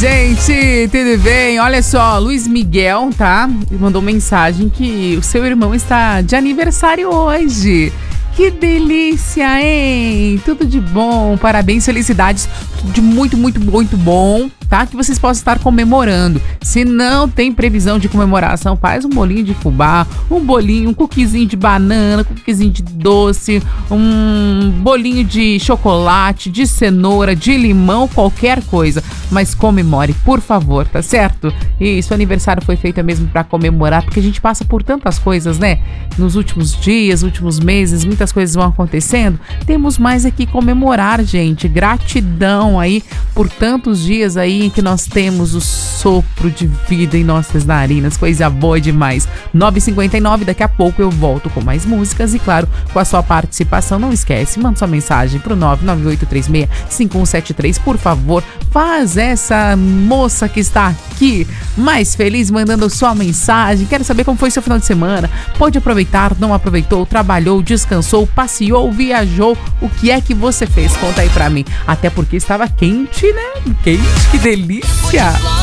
gente, tudo bem? Olha só, Luiz Miguel, tá? Mandou mensagem que o seu irmão está de aniversário hoje. Que delícia, hein? Tudo de bom, parabéns, felicidades, tudo de muito, muito, muito bom, tá? Que vocês possam estar comemorando. Se não tem previsão de comemoração, faz um bolinho de fubá, um bolinho, um cookiezinho de banana, um cookiezinho de doce, um bolinho de chocolate, de cenoura, de limão, qualquer coisa. Mas comemore, por favor, tá certo? Isso, o aniversário foi feito mesmo pra comemorar, porque a gente passa por tantas coisas, né? Nos últimos dias, últimos meses, muitas coisas vão acontecendo. Temos mais aqui comemorar, gente. Gratidão aí por tantos dias aí em que nós temos o sopro de vida em nossas narinas. Coisa boa demais. 9h59, daqui a pouco eu volto com mais músicas e, claro, com a sua participação. Não esquece, manda sua mensagem pro 998365173, por favor. Faz essa moça que está aqui mais feliz mandando sua mensagem. Quero saber como foi seu final de semana. Pode aproveitar, não aproveitou, trabalhou, descansou, passeou, viajou. O que é que você fez? Conta aí pra mim. Até porque estava quente, né? Quente, que delícia!